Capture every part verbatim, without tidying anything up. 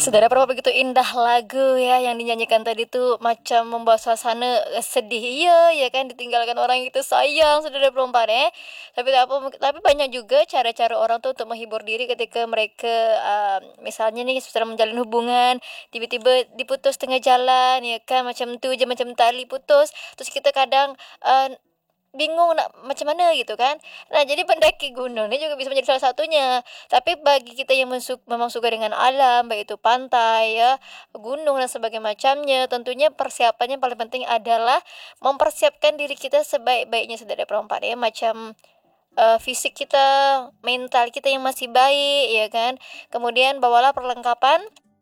Saudara, berapa begitu indah lagu ya yang dinyanyikan tadi tuh, macam membawa suasana eh, sedih, iya ya kan, ditinggalkan orang yang kita sayang, saudara perempuan eh. Tapi tak apa, mungkin- tapi banyak juga cara-cara orang tuh untuk menghibur diri ketika mereka ah, misalnya nih sedang menjalin hubungan, tiba-tiba diputus tengah jalan ya kan, macam tu je, macam tali putus. Terus kita kadang ah, bingung nak macam mana gitu kan. Nah, jadi pendaki gunung ni juga bisa menjadi salah satunya. Tapi bagi kita yang mensu- memang suka dengan alam, baik itu pantai ya, gunung dan sebagainya macamnya, tentunya persiapan yang paling penting adalah mempersiapkan diri kita sebaik-baiknya, saudara perempuan ya, macam eh, fisik kita, mental kita yang masih baik ya kan. Kemudian bawalah perlengkapan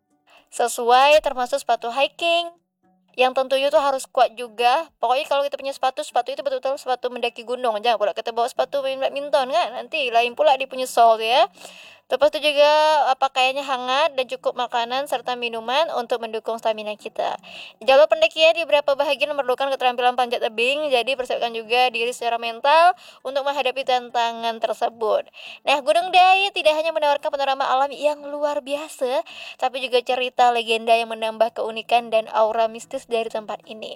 sesuai, termasuk sepatu hiking yang tentunya tuh harus kuat juga. Pokoknya kalau kita punya sepatu, sepatu itu betul-betul sepatu mendaki gunung. Jangan pula kita bawa sepatu main badminton kan. Nanti lain pula dia punya sol ya. Lepas itu juga uh, pakaiannya hangat dan cukup makanan serta minuman untuk mendukung stamina kita. Jalur pendakian di beberapa bahagian memerlukan keterampilan panjat tebing, jadi persiapkan juga diri secara mental untuk menghadapi tantangan tersebut. Nah, Gunung Dai tidak hanya menawarkan panorama alam yang luar biasa, tapi juga cerita legenda yang menambah keunikan dan aura mistis dari tempat ini.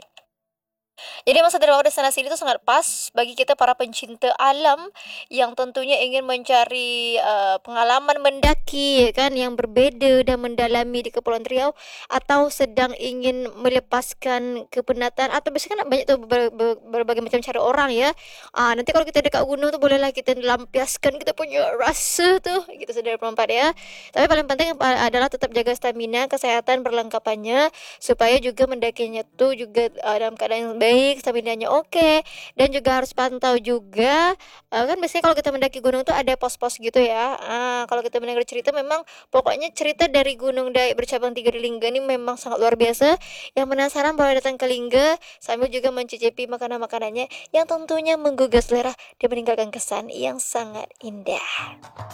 Jadi masa drama destinasi ini tuh sangat pas bagi kita para pencinta alam yang tentunya ingin mencari uh, pengalaman mendaki ya kan, yang berbeza dan mendalami di Kepulauan Riau, atau sedang ingin melepaskan kepenatan, atau biasanya kan banyak tuh ber- ber- berbagai macam cara orang ya. Ah, nanti kalau kita dekat gunung tuh bolehlah kita lampiaskan kita punya rasa tuh gitu, saudara perempat ya. Tapi paling penting adalah tetap jaga stamina, kesehatan, perlengkapannya, supaya juga mendakinya tuh juga uh, dalam keadaan yang baik, stamina-nya oke. Dan juga harus pantau juga, uh, kan biasanya kalau kita mendaki gunung tuh ada pos-pos gitu ya. Uh, kalau kita mendengar cerita, memang pokoknya cerita dari Gunung Dai bercabang tiga di Lingga ini memang sangat luar biasa. Yang penasaran boleh datang ke Lingga sambil juga mencicipi makanan-makanannya yang tentunya menggugah selera dan meninggalkan kesan yang sangat indah.